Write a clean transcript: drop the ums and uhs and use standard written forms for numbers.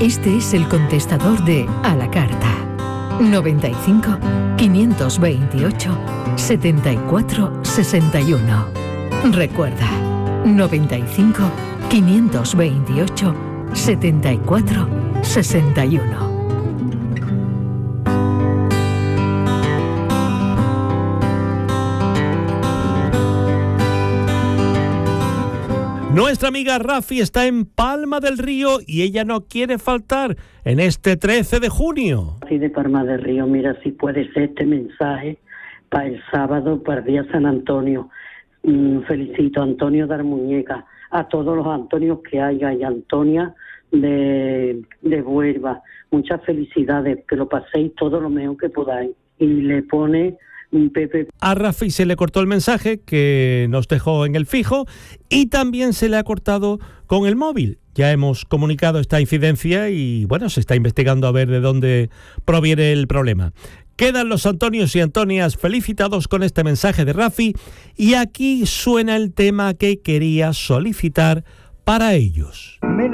Este es el contestador de A la Carta. 95 528 74 61. Recuerda, 95 528 74 61. Nuestra amiga Rafi está en Palma del Río y ella no quiere faltar en este 13 de junio. Rafi de Palma del Río, mira si puede ser este mensaje para el sábado, para el día San Antonio. Felicito a Antonio de Armuñeca, a todos los Antonios que haya y Antonia de Huelva. Muchas felicidades, que lo paséis todo lo mejor que podáis. Y le pone Pepe. A Rafi se le cortó el mensaje que nos dejó en el fijo y también se le ha cortado con el móvil. Ya hemos comunicado esta incidencia y bueno, se está investigando a ver de dónde proviene el problema. Quedan los Antonios y Antonias felicitados con este mensaje de Rafi y aquí suena el tema que quería solicitar para ellos.